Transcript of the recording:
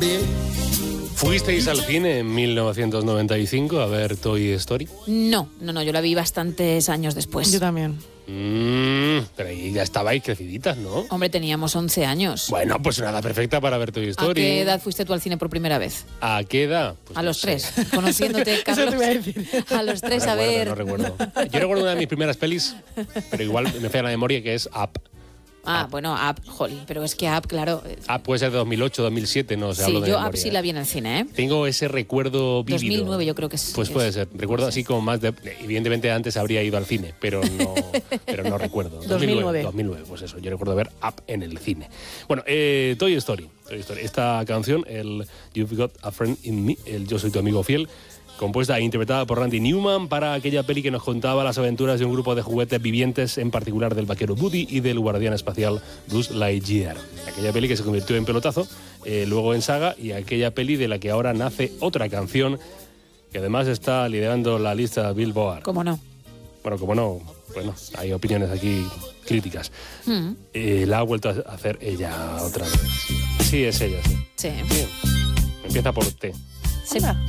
también. ¿Fuisteis al cine en 1995 a ver Toy Story? No, yo la vi bastantes años después. Yo también. Pero ahí ya estabais creciditas, ¿no? Hombre, teníamos 11 años. Bueno, pues una edad perfecta para ver Toy Story. ¿A qué edad fuiste tú al cine por primera vez? ¿A qué edad? Pues a no los sé. 3. Conociéndote, Carlos. Eso te iba a decir. A los 3, No a ver. recuerdo. Yo recuerdo una de mis primeras pelis, pero igual me falla la memoria, que es Up. Bueno, Up, jolín, pero es que Up, claro. Up puede ser de 2008, 2007, no sé, Sí, hablo de yo memoria. Up sí la vi en el cine, ¿eh? Tengo ese recuerdo vívido. 2009 yo creo que es. Pues puede ser. Recuerdo así como más de... Evidentemente antes habría ido al cine, pero no recuerdo. 2009, pues eso. Yo recuerdo ver Up en el cine. Bueno, Toy Story. Esta canción, el You've Got a Friend in Me, el Yo Soy Tu Amigo Fiel, compuesta e interpretada por Randy Newman para aquella peli que nos contaba las aventuras de un grupo de juguetes vivientes, en particular del vaquero Woody y del guardián espacial Buzz Lightyear. Aquella peli que se convirtió en pelotazo, luego en saga, y aquella peli de la que ahora nace otra canción que además está liderando la lista Billboard. ¿Cómo no? Bueno, como no, bueno, hay opiniones aquí críticas. La ha vuelto a hacer ella otra vez. Sí, es ella, sí. Sí. Bien. Empieza por T. Sí.